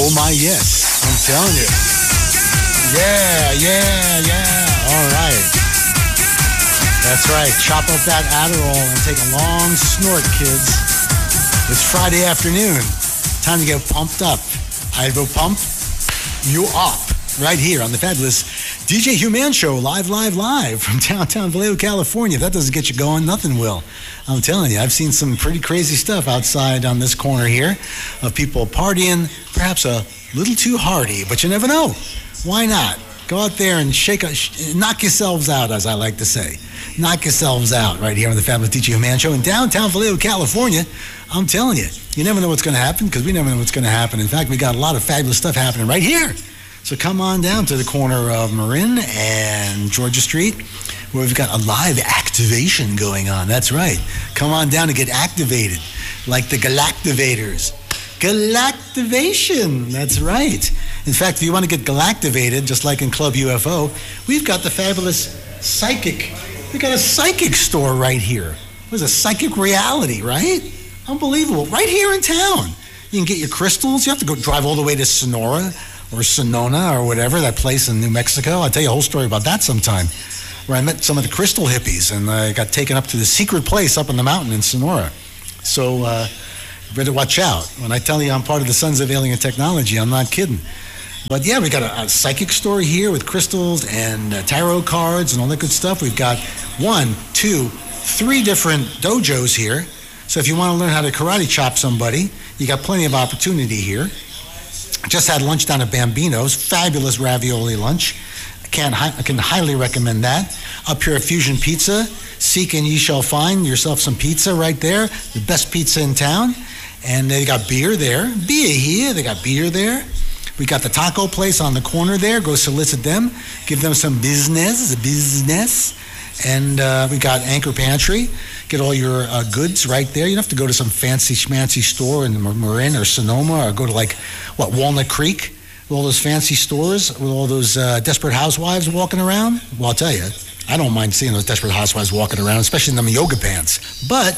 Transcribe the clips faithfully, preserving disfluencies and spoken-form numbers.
Oh my yes, I'm telling you. Yeah, yeah, yeah. All right. That's right. Chop up that Adderall and take a long snort, kids. It's Friday afternoon. Time to get pumped up. Ivo Pump, you up. Right here on the fabulous D J Human Show, live, live, live from downtown Vallejo, California. If that doesn't get you going, nothing will. I'm telling you, I've seen some pretty crazy stuff outside on this corner here of people partying, perhaps a little too hardy, but you never know. Why not? Go out there and shake, a, knock yourselves out, as I like to say. Knock yourselves out right here on the fabulous D J Human Show in downtown Vallejo, California. I'm telling you, you never know what's going to happen because we never know what's going to happen. In fact, we got a lot of fabulous stuff happening right here. So come on down to the corner of Marin and Georgia Street, where we've got a live activation going on. That's right. Come on down and get activated, like the Galactivators. Galactivation. That's right. In fact, if you want to get galactivated, just like in Club U F O, we've got the fabulous psychic. We've got a psychic store right here. It was a psychic reality, right? Unbelievable. Right here in town. You can get your crystals. You have to go drive all the way to Sonora or Sonona or whatever, that place in New Mexico. I'll tell you a whole story about that sometime, where I met some of the crystal hippies and I got taken up to the secret place up in the mountain in Sonora. So uh, you better watch out. When I tell you I'm part of the Sons of Alien Technology, I'm not kidding. But yeah, we got a, a psychic store here with crystals and uh, tarot cards and all that good stuff. We've got one, two, three different dojos here. So if you want to learn how to karate chop somebody, you got plenty of opportunity here. Just had lunch down at Bambino's, fabulous ravioli lunch. I can, I can highly recommend that. Up here at Fusion Pizza, seek and ye shall find yourself some pizza right there, the best pizza in town. And they got beer there, beer here, they got beer there. We got the taco place on the corner there, go solicit them, give them some business, business. And uh, we got Anchor Pantry. Get all your uh, goods right there. You don't have to go to some fancy schmancy store in Marin or Sonoma or go to like, what, Walnut Creek with all those fancy stores with all those uh, desperate housewives walking around. Well, I'll tell you, I don't mind seeing those desperate housewives walking around, especially in them yoga pants. But,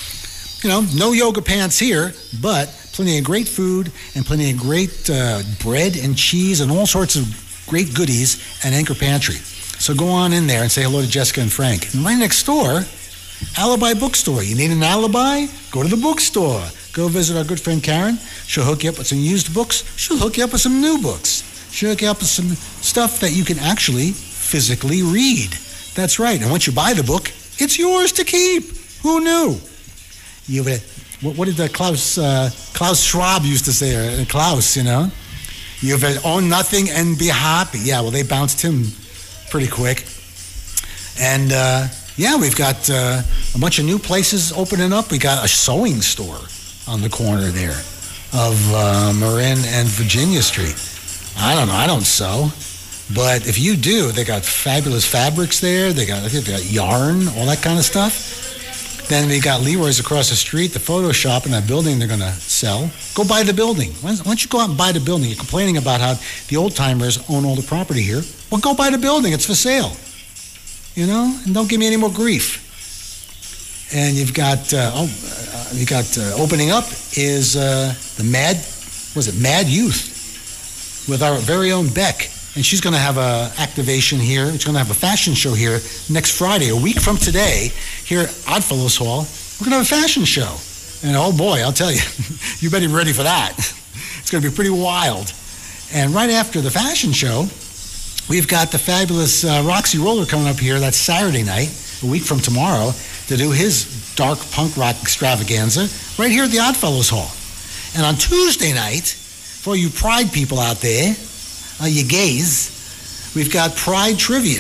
you know, no yoga pants here, but plenty of great food and plenty of great uh, bread and cheese and all sorts of great goodies at Anchor Pantry. So go on in there and say hello to Jessica and Frank. And right next door, Alibi Bookstore. You need an alibi? Go to the bookstore. Go visit our good friend Karen. She'll hook you up with some used books. She'll hook you up with some new books. She'll hook you up with some stuff that you can actually physically read. That's right. And once you buy the book, it's yours to keep. Who knew? You, what, what did the Klaus uh, Klaus Schwab used to say? Or Klaus, you know? You've own nothing and be happy. Yeah, well, they bounced him pretty quick. And, uh, yeah, we've got uh, a bunch of new places opening up. We got a sewing store on the corner there of uh, Marin and Virginia Street. I don't know. I don't sew. But if you do, they got fabulous fabrics there. They got, I think they got yarn, all that kind of stuff. Then we got Leroy's across the street, the photo shop in that building they're going to sell. Go buy the building. Why don't you go out and buy the building? You're complaining about how the old-timers own all the property here. Well, go buy the building. It's for sale. You know, and don't give me any more grief. And you've got, uh, oh, uh, you got uh, opening up is uh, the Mad, was it Mad Youth, with our very own Beck, and she's going to have a activation here. She's going to have a fashion show here next Friday, a week from today, here at Oddfellows Hall. We're going to have a fashion show, and oh boy, I'll tell you, you better be ready for that. It's going to be pretty wild. And right after the fashion show, we've got the fabulous uh, Roxy Roller coming up here. That's Saturday night, a week from tomorrow, to do his dark punk rock extravaganza right here at the Oddfellows Hall. And on Tuesday night, for you Pride people out there, uh, you gays, we've got Pride Trivia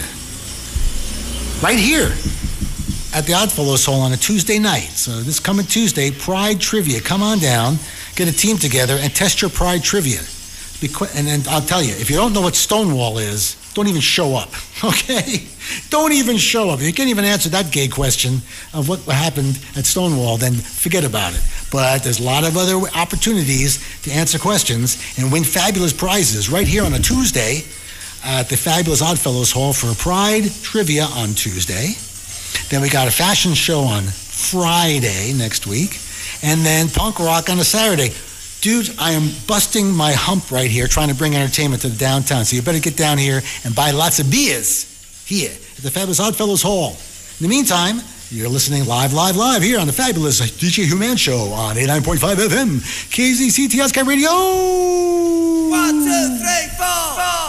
right here at the Oddfellows Hall on a Tuesday night. So this coming Tuesday, Pride Trivia. Come on down, get a team together, and test your Pride Trivia. And then I'll tell you, if you don't know what Stonewall is, don't even show up, okay? Don't even show up. If you can't even answer that gay question of what happened at Stonewall, then forget about it. But there's a lot of other opportunities to answer questions and win fabulous prizes right here on a Tuesday at the fabulous Oddfellows Hall for Pride Trivia on Tuesday. Then we got a fashion show on Friday next week. And then punk rock on a Saturday. Dude, I am busting my hump right here trying to bring entertainment to the downtown. So you better get down here and buy lots of beers here at the Fabulous Oddfellows Hall. In the meantime, you're listening live, live, live here on the Fabulous D J Human Show on eighty-nine point five F M, K Z C T S K Radio. One, two, three, four, four.